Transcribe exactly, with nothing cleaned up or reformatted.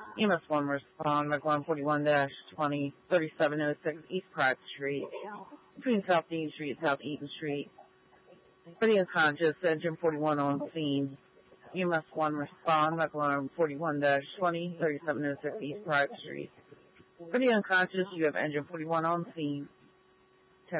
E M S one respond, McLaren forty-one twenty, thirty-seven oh six East Pratt Street, between South Dean Street and South Eaton Street. Pretty unconscious, engine forty-one on scene. E M S one respond, McLaren forty-one twenty, thirty-seven oh six East Pratt Street. Pretty unconscious, you have engine forty-one on scene.